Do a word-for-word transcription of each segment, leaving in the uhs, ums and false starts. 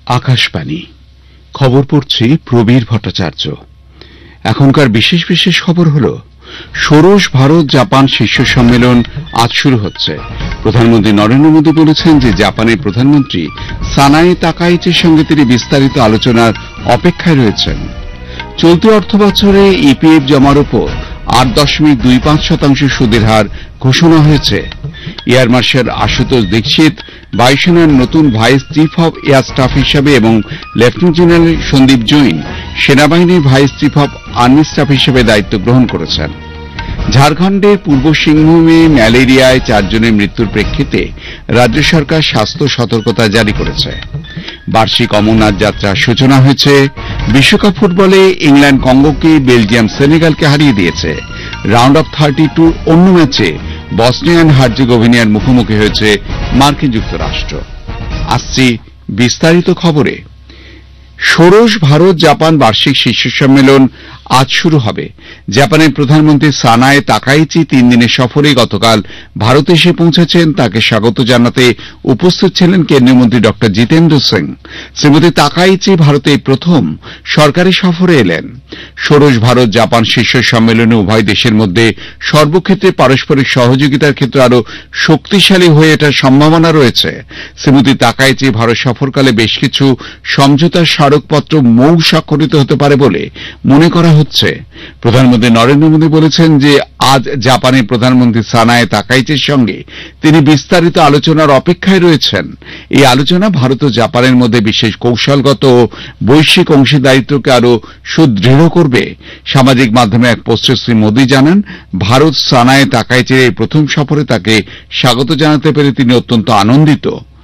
আকাশবাণী খবর পড়ছি প্রবীর ভট্টাচার্য। এখনকার বিশেষ বিশেষ খবর হল, ষোড়শ ভারত জাপান শীর্ষ সম্মেলন আজ শুরু হচ্ছে। প্রধানমন্ত্রী নরেন্দ্র মোদী বলেছেন যে জাপানের প্রধানমন্ত্রী সানায়ে তাকাইচির সঙ্গে তিনি বিস্তারিত আলোচনার অপেক্ষায় রয়েছেন। চলতি অর্থ বছরে ইপিএফ জমার উপর আট দশমিক দুই পাঁচ শতাংশ সুদের হার ঘোষণা হয়েছে। এয়ার মার্শাল আশুতোষ দীক্ষিত বায়ুসেনার নতুন vice chief of air staff হিসেবে এবং লেফটেন্যান্ট জেনারেল সন্দীপ জৈন সেনাবাহিনীর vice chief of army staff হিসেবে দায়িত্ব গ্রহণ করেছেন। ঝাড়খণ্ডের পূর্ব সিংভূমে ম্যালেরিয়ায় চারজনের মৃত্যুর প্রেক্ষিতে রাজ্য সরকার স্বাস্থ্য সতর্কতা জারি করেছে। বার্ষিক অমরনাথ যাত্রার সূচনা হয়েছে। বিশ্বকাপ ফুটবলে ইংল্যান্ড কঙ্গোকে, বেলজিয়াম সেনেগালকে হারিয়ে দিয়েছে। রাউন্ড অফ থার্টি টুর অন্য ম্যাচে বসনিয়া অ্যান্ড হার্জেগোভিনার মুখোমুখি হয়েছে মার্কিন যুক্তরাষ্ট্র। আসছি বিস্তারিত খবরে। ষোড়শ ভারত জাপান বার্ষিক শীর্ষ সম্মেলন আজ শুরু হবে। জাপানের প্রধানমন্ত্রী সানায়ে তাকাইচি তিন দিনের সফরে গতকাল ভারতে এসে পৌঁছেছেন। তাকে স্বাগত জানাতে উপস্থিত ছিলেন কেন্দ্রীয় মন্ত্রী ডক্টর জিতেন্দ্র সিং। শ্রীমতী তাকাইচি ভারতে প্রথম সরকারি সফরে এলেন। ষোড়শ ভারত জাপান শীর্ষ সম্মেলনে উভয় দেশের মধ্যে সর্বক্ষেত্রে পারস্পরিক সহযোগিতার ক্ষেত্রে আরও শক্তিশালী হয়ে ওঠার সম্ভাবনা রয়েছে। শ্রীমতী তাকাইচি ভারত সফরকালে বেশ কিছু সমঝোতার স্মারকপত্র মৌ স্বাক্ষরিত হতে পারে বলে মনে করা হচ্ছে। প্রধানমন্ত্রী নরেন্দ্র মোদী বলেছেন যে আজ জাপানের প্রধানমন্ত্রী সানায়ে তাকাইচির সঙ্গে তিনি বিস্তারিত আলোচনার অপেক্ষায় রয়েছেন। এই আলোচনা ভারত ও জাপানের মধ্যে বিশেষ কৌশলগত ও বৈশ্বিক অংশীদারিত্বকে আরও সুদৃঢ় করবে। সামাজিক মাধ্যমে এক পোস্টে শ্রী মোদী জানান, ভারত সানায়ে তাকাইচির এই প্রথম সফরে তাকে স্বাগত জানাতে পেরে তিনি অত্যন্ত আনন্দিত।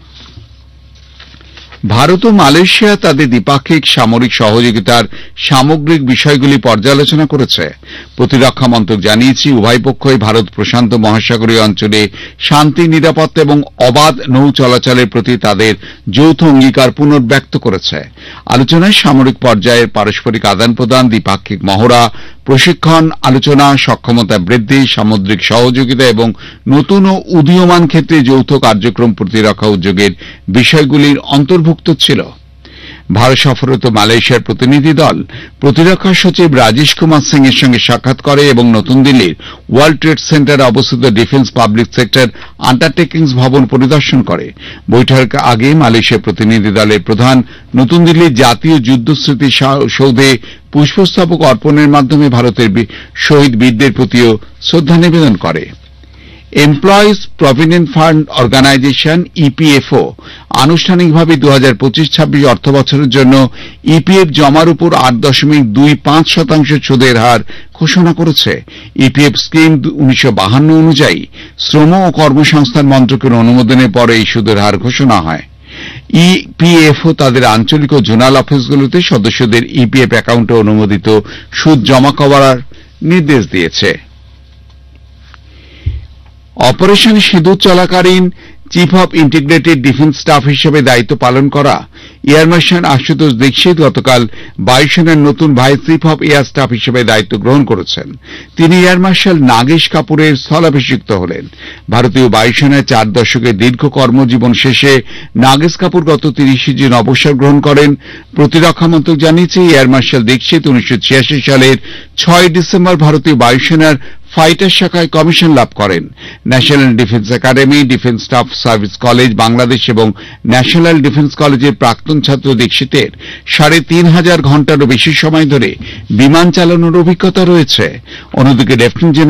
ভারত ও মালয়েশিয়া তাদের দ্বিপাক্ষিক সামরিক সহযোগিতার সামগ্রিক বিষয়গুলি পর্যালোচনা করেছে। প্রতিরক্ষা মন্ত্রক জানিয়েছে, উভয় পক্ষই ভারত প্রশান্ত মহাসাগরীয় অঞ্চলে শান্তি, নিরাপত্তা এবং অবাধ নৌ চলাচলের প্রতি তাদের যৌথ অঙ্গীকার পুনর্ব্যক্ত করেছে। আলোচনায় সামরিক পর্যায়ের পারস্পরিক আদান প্রদান, দ্বিপাক্ষিক মহড়া, প্রশিক্ষণ, আলোচনা, সক্ষমতা বৃদ্ধি, সামুদ্রিক সহযোগিতা এবং নতুন ও উদীয়মান ক্ষেত্রে যৌথ কার্যক্রম প্রতিরক্ষা উদ্যোগের বিষয়গুলির অন্তর্ভুক্ত ছিল। ভারত সফররত মালয়েশিয়ার প্রতিনিধি দল প্রতিরক্ষা সচিব রাজেশ কুমার সিং এর সঙ্গে সাক্ষাৎ করে এবং নতুন দিল্লির ওয়ার্ল্ড ট্রেড সেন্টারে অবস্থিত ডিফেন্স পাবলিক সেক্টর আন্ডারটেকিংস ভবন পরিদর্শন করে। বৈঠক আগে মালয়েশিয়া প্রতিনিধি দলের প্রধান নতুন দিল্লির জাতীয় যুদ্ধ স্মৃতি সৌধে পুষ্পস্তবক অর্পণের মাধ্যমে ভারতের শহীদ বীরদের প্রতিও শ্রদ্ধা নিবেদন করে। Employees provident fund organisation EPFO আনুষ্ঠানিকভাবে দু হাজার পঁচিশ ছাব্বিশ অর্থ বছরের জন্য ইপিএফ জমার উপর আট দশমিক দুই পাঁচ শতাংশ সুদের হার ঘোষণা করেছে। ইপিএফ স্কিম উনিশশো বাহান্ন অনুযায়ী শ্রম ও কর্মসংস্থান মন্ত্রকের অনুমোদনের পরে এই সুদের হার ঘোষণা হয়। ইপিএফও তাদের আঞ্চলিক ও জোনাল অফিসগুলোতে সদস্যদের ইপিএফ অ্যাকাউন্টে অনুমোদিত সুদ জমা করার নির্দেশ দিয়েছে। অপারেশন সিঁদুর চলাকালীন chief of integrated defence staff হিসেবে দায়িত্ব পালন করা এয়ার মার্শাল আশুতোষ দীক্ষিত গতকাল বায়ুসেনার নতুন vice chief of air staff হিসেবে দায়িত্ব গ্রহণ করেছেন। তিনি এয়ার মার্শাল নাগেশ কাপুরের স্থলাভিষিক্ত হলেন। ভারতীয় বায়ুসেনায় চার দশকের দীর্ঘ কর্মজীবন শেষে নাগেশ কাপুর গত তিরিশে জুন অবসর গ্রহণ করেন। প্রতিরক্ষা মন্ত্রক জানিয়েছে, এয়ার মার্শাল দীক্ষিত উনিশশো ছিয়াশি সালের ছয় ডিসেম্বর ভারতীয় বায়ুসেনার ফাইটার শাখায় কমিশন লাভ করেন। National defence academy, defence staff service college Bangladesh এবং ন্যাশনাল ডিফেন্স কলেজের প্রাক্তন ছাত্র দীক্ষিতের সাড়ে তিন হাজার ঘণ্টারও বেশি সময় ধরে বিমান চালানোর অভিজ্ঞতা রয়েছে। অন্যদিকে লেফটেন্যান্ট